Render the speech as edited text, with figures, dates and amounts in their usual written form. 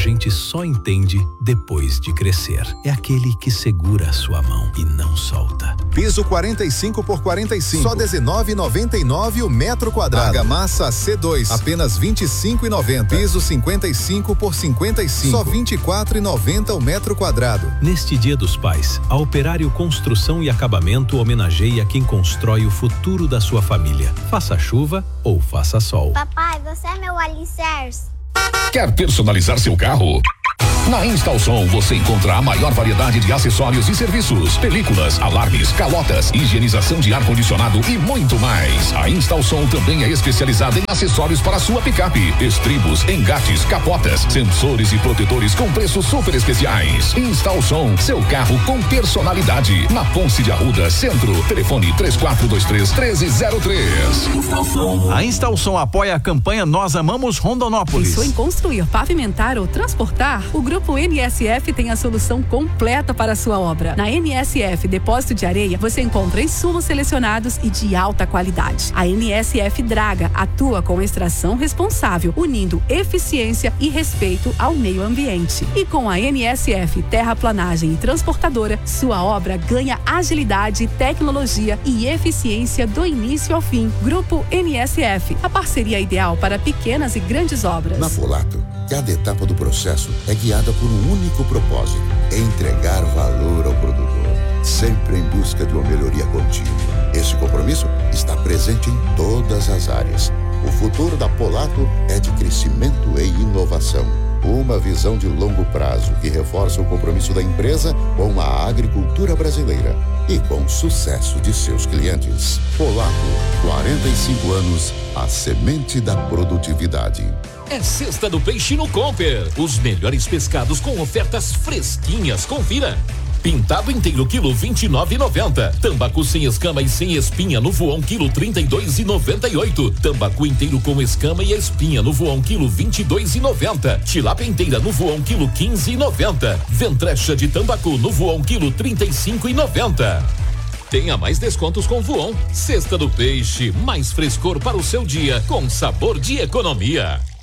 gente só entende depois de crescer. É aquele que segura a sua mão e não solta. Piso 45 por 45, só R$19,99 o metro quadrado. Argamassa C2, apenas R$25,90. Piso 55 por 55, só R$24,90 o metro quadrado. Neste Dia dos Pais, a Operário Construção e Acabamento homenageia quem constrói o futuro da sua família. Faça chuva ou faça sol. Papai, você é meu alicerce. Quer personalizar seu carro? Na Instalson você encontra a maior variedade de acessórios e serviços, películas, alarmes, calotas, higienização de ar-condicionado e muito mais. A Instalson também é especializada em acessórios para sua picape, estribos, engates, capotas, sensores e protetores com preços super especiais. Instalson, seu carro com personalidade. Na Ponce de Arruda, Centro. Telefone 3423-1303. A Instalson apoia a campanha Nós Amamos Rondonópolis. Pensou em construir, pavimentar ou transportar? O Grupo NSF tem a solução completa para a sua obra. Na NSF Depósito de Areia, você encontra insumos selecionados e de alta qualidade. A NSF Draga atua com extração responsável, unindo eficiência e respeito ao meio ambiente. E com a NSF Terraplanagem e Transportadora, sua obra ganha agilidade, tecnologia e eficiência do início ao fim. Grupo NSF, a parceria ideal para pequenas e grandes obras. Na Polato, cada etapa do processo é guiada por um único propósito: entregar valor ao produtor, sempre em busca de uma melhoria contínua. Esse compromisso está presente em todas as áreas. O futuro da Polato é de crescimento e inovação. Uma visão de longo prazo que reforça o compromisso da empresa com a agricultura brasileira e com o sucesso de seus clientes. Polato, 45 anos, a semente da produtividade. É Sexta do Peixe no Comper. Os melhores pescados com ofertas fresquinhas. Confira. Pintado inteiro, quilo R$29,90. Tambacu sem escama e sem espinha no voão, quilo R$32,98. Tambacu inteiro com escama e espinha no voão, quilo R$22,90. Tilápia inteira no voão, quilo R$15,90. Ventrecha de tambacu no voão, quilo R$35,90. Tenha mais descontos com Voon. Sexta do Peixe, mais frescor para o seu dia, com sabor de economia.